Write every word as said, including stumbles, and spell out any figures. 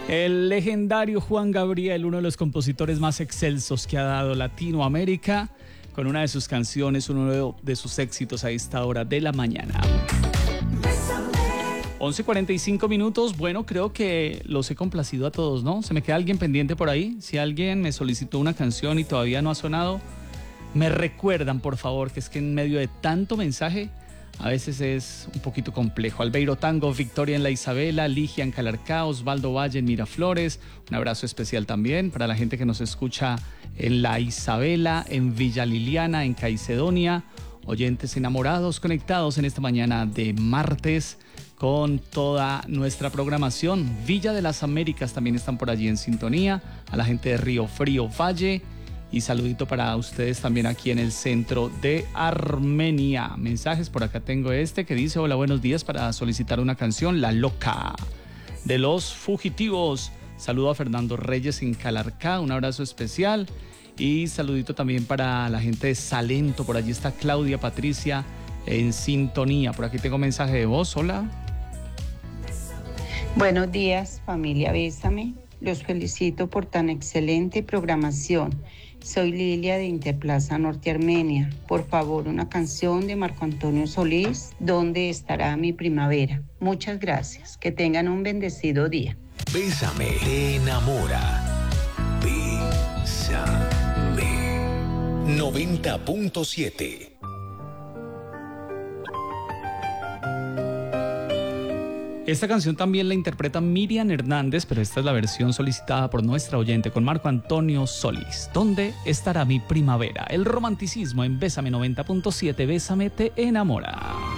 El legendario Juan Gabriel, uno de los compositores más excelsos que ha dado Latinoamérica, con una de sus canciones, uno de sus éxitos a esta hora de la mañana. once cuarenta y cinco minutos, bueno, creo que los he complacido a todos, ¿no? ¿Se me queda alguien pendiente por ahí? Si alguien me solicitó una canción y todavía no ha sonado, me recuerdan, por favor, que es que en medio de tanto mensaje, a veces es un poquito complejo. Albeiro Tango, Victoria en La Isabela, Ligia en Calarcá, Osvaldo Valle en Miraflores. Un abrazo especial también para la gente que nos escucha en La Isabela, en Villa Liliana, en Caicedonia. Oyentes enamorados, conectados en esta mañana de martes con toda nuestra programación. Villa de las Américas también están por allí en sintonía. A la gente de Río Frío Valle. Y saludito para ustedes también aquí en el centro de Armenia. Mensajes, por acá tengo este que dice: hola, buenos días, para solicitar una canción, La Loca, de Los Fugitivos. Saludo a Fernando Reyes en Calarcá, un abrazo especial. Y saludito también para la gente de Salento, por allí está Claudia Patricia en sintonía. Por aquí tengo mensaje de voz, hola. Buenos días, familia Bésame. Los felicito por tan excelente programación. Soy Lilia de Interplaza Norte Armenia. Por favor, una canción de Marco Antonio Solís, ¿Dónde estará mi primavera? Muchas gracias. Que tengan un bendecido día. Bésame, te enamora. Bésame. noventa punto siete. Esta canción también la interpreta Miriam Hernández, pero esta es la versión solicitada por nuestra oyente con Marco Antonio Solís. ¿Dónde estará mi primavera? El romanticismo en Bésame noventa punto siete. Bésame te enamora.